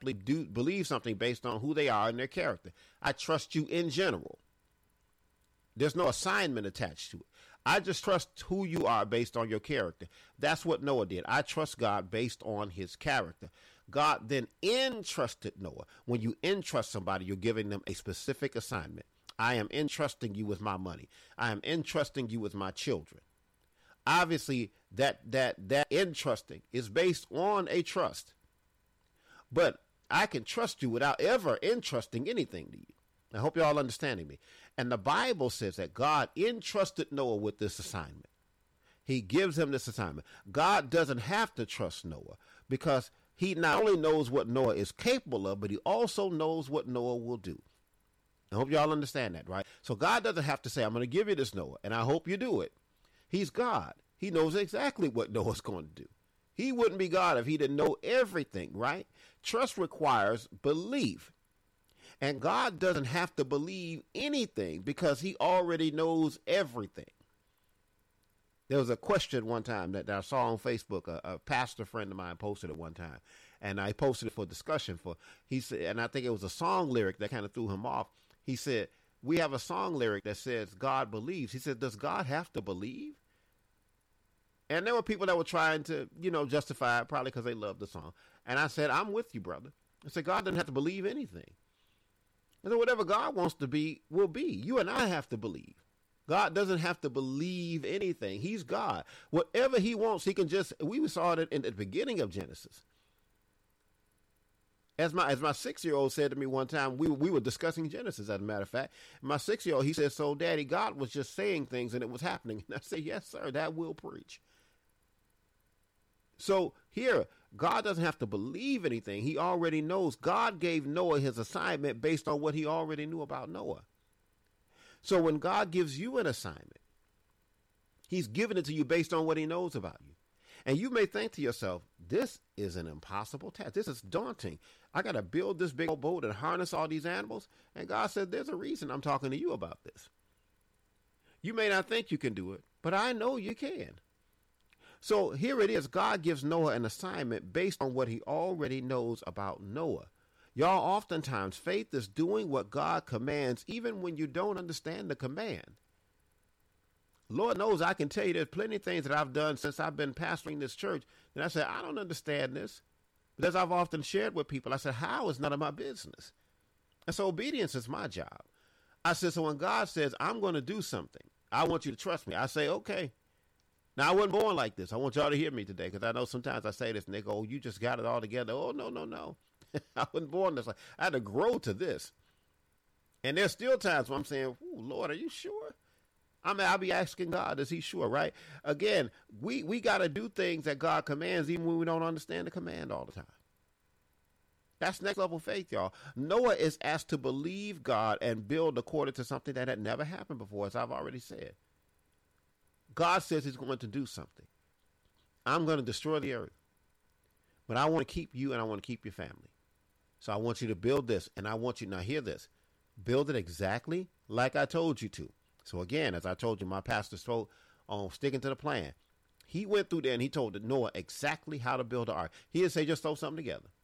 simply believe something based on who they are and their character. I trust you in general. There's no assignment attached to it. I just trust who you are based on your character. That's what Noah did. I trust God based on his character. God then entrusted Noah. When you entrust somebody, you're giving them a specific assignment. I am entrusting you with my money. I am entrusting you with my children. Obviously, that entrusting is based on a trust. But I can trust you without ever entrusting anything to you. I hope you're all understanding me. And the Bible says that God entrusted Noah with this assignment. He gives him this assignment. God doesn't have to trust Noah because he not only knows what Noah is capable of, but he also knows what Noah will do. I hope y'all understand that, right? So God doesn't have to say, I'm going to give you this, Noah, and I hope you do it. He's God. He knows exactly what Noah's going to do. He wouldn't be God if he didn't know everything, right? Trust requires belief. And God doesn't have to believe anything because he already knows everything. There was a question one time that I saw on Facebook. A pastor friend of mine posted it one time, and I posted it for discussion. He said, and I think it was a song lyric that kind of threw him off. He said, we have a song lyric that says God believes. He said, does God have to believe? And there were people that were trying to, justify it, probably because they loved the song. And I said, I'm with you, brother. I said, God doesn't have to believe anything. And so whatever God wants to be, will be. You and I have to believe. God doesn't have to believe anything. He's God. Whatever he wants, he can just, we saw it in the beginning of Genesis. As my 6-year-old said to me one time, we were discussing Genesis, as a matter of fact. My 6-year-old, he said, so Daddy, God was just saying things and it was happening. And I said, yes, sir, that will preach. So here, God doesn't have to believe anything. He already knows. God gave Noah his assignment based on what he already knew about Noah. So when God gives you an assignment, he's giving it to you based on what he knows about you. And you may think to yourself, this is an impossible task. This is daunting. I got to build this big old boat and harness all these animals. And God said, there's a reason I'm talking to you about this. You may not think you can do it, but I know you can. So here it is. God gives Noah an assignment based on what he already knows about Noah. Y'all, oftentimes faith is doing what God commands even when you don't understand the command. Lord knows I can tell you there's plenty of things that I've done since I've been pastoring this church. And I said, I don't understand this. But as I've often shared with people, I said, how is none of my business? And so obedience is my job. I said, so when God says, I'm going to do something, I want you to trust me. I say, okay. Now, I wasn't born like this. I want y'all to hear me today because I know sometimes I say this and they go, oh, you just got it all together. Oh, no. I wasn't born this way. I had to grow to this. And there's still times when I'm saying, ooh, Lord, are you sure? I'll be asking God, is he sure, right? Again, we got to do things that God commands even when we don't understand the command all the time. That's next level faith, y'all. Noah is asked to believe God and build according to something that had never happened before, as I've already said. God says he's going to do something. I'm going to destroy the earth. But I want to keep you and I want to keep your family. So I want you to build this. And I want you, now hear this, build it exactly like I told you to. So again, as I told you, my pastor spoke on sticking to the plan. He went through there and he told Noah exactly how to build an ark. He didn't say just throw something together.